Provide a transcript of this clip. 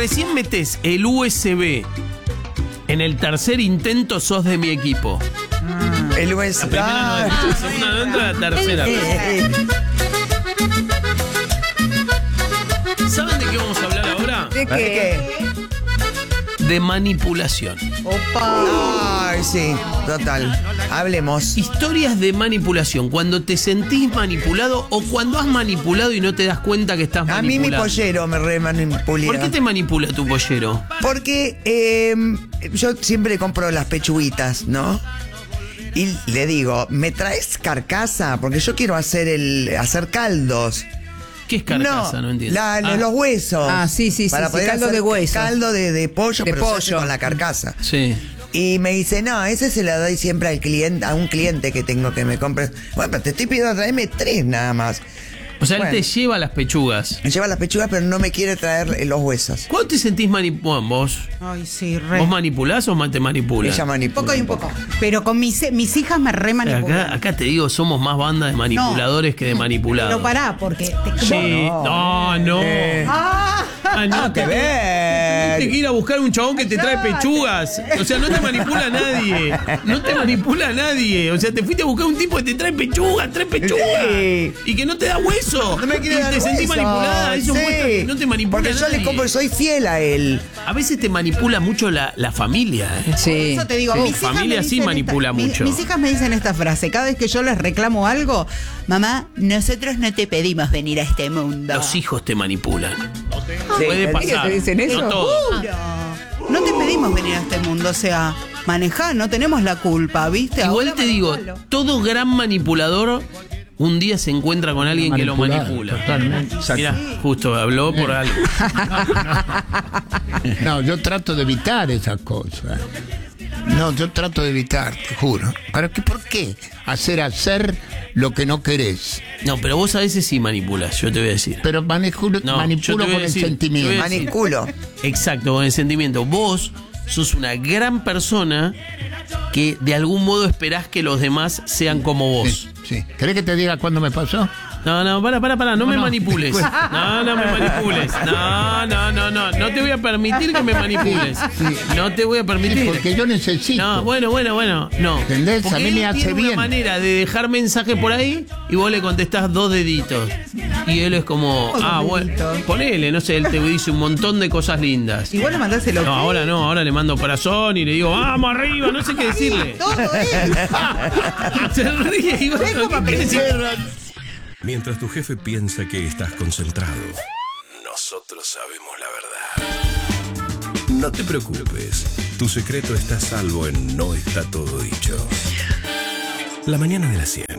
recién metés el USB en el tercer intento, sos de mi equipo. El USB. La primera no entra, la segunda no entra, la tercera. ¿Saben de qué vamos a hablar ahora? ¿De qué? De manipulación. Opa. Ay, sí, total. Hablemos. Historias de manipulación. Cuando te sentís manipulado o cuando has manipulado y no te das cuenta que estás A mí manipulando. mi pollero me remanipula. ¿Por qué te manipula tu pollero? Porque yo siempre compro las pechuguitas, ¿no? Y le digo, ¿me traes carcasa? Porque yo quiero hacer caldos. ¿Qué es carcasa? No entiendo. Los huesos. Ah, sí, para poder caldo hacer de huesos. Caldo de pollo, De pero se hace pollo. con la carcasa. Sí. Y me dice, no, ese se lo doy siempre al cliente, a un cliente que tengo que me compre. Bueno, pero te estoy pidiendo traerme 3 nada más. O sea, Bueno. él te lleva las pechugas. Me lleva las pechugas, pero no me quiere traer los huesos. ¿Cuándo te sentís manipulado? ¿Vos Sí, re. ¿Vos manipulás o te manipulan? Ella manipula. Poco y un poco. Pero con mis hijas me re manipulan. Acá te digo, somos más banda de manipuladores que de manipulados. Pero pará, porque... Sí, no. No que ver. Tienes que ir a buscar un chabón que te trae pechugas. O sea, no te manipula nadie. No te manipula nadie. O sea, te fuiste a buscar un tipo que te trae pechugas, Sí. y que no te da hueso. No me quiere y dar te sentís hueso. manipulada. Eso Sí. muestra que no te manipula Porque yo le nadie. compro, soy fiel a él. A veces te manipula mucho la familia. Sí. Eso te digo, Sí. mis hijas Familia me sí dicen manipula mucho. Mis hijas me dicen esta frase. Cada vez que yo les reclamo algo, mamá, nosotros no te pedimos venir a este mundo. Los hijos te manipulan. Sí. Puede pasar. ¿Te dicen eso? No todo. No te pedimos venir a este mundo, o sea, manejá, no tenemos la culpa, ¿viste? Igual Ahora te digo, manipulalo. todo gran manipulador un día se encuentra con alguien que lo manipula. Totalmente. Mira, justo habló por algo. No, yo trato de evitar esas cosas. No, yo trato de evitar, te juro. ¿Para qué? ¿Por qué? Hacer lo que no querés. No, pero vos a veces sí manipulas, yo te voy a decir. Pero No, manipulo yo te voy a con el decir, sentimiento. te voy a decir. Maniculo. Exacto, con el sentimiento. Vos sos una gran persona que de algún modo esperás que los demás sean como vos. Sí. ¿Querés que te diga cuándo me pasó? No, para, no me manipules. No me manipules. No te voy a permitir que me manipules. No te voy a permitir. Porque yo necesito. No, bueno, no. ¿Entendés? Porque A mí me él hace tiene bien. una manera de dejar mensaje por ahí y vos le contestás 2 deditos. Y él es como, bueno, ponele, no sé, él te dice un montón de cosas lindas. Igual le mandás el ok. No, ahora le mando corazón y le digo, vamos arriba, no sé qué decirle. Todo es. Se ríe y bueno, ¿qué querés decir? Mientras tu jefe piensa que estás concentrado, nosotros sabemos la verdad. No te preocupes, tu secreto está a salvo en No está todo dicho. La mañana de la 100.